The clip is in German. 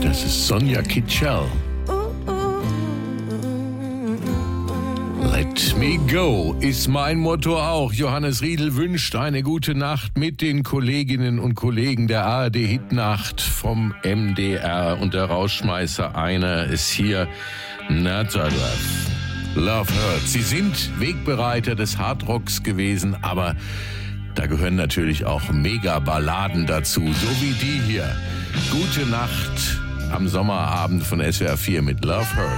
Das ist Sonja Kitschel. Let me go ist mein Motto auch. Johannes Riedl wünscht eine gute Nacht mit den Kolleginnen und Kollegen der ARD Hitnacht vom MDR. Und der Rausschmeißer einer ist hier Nazareth. Love Hurts. Sie sind Wegbereiter des Hardrocks gewesen, aber da gehören natürlich auch Mega-Balladen dazu, so wie die hier. Gute Nacht am Sommerabend von SWR 4 mit Love Hurts.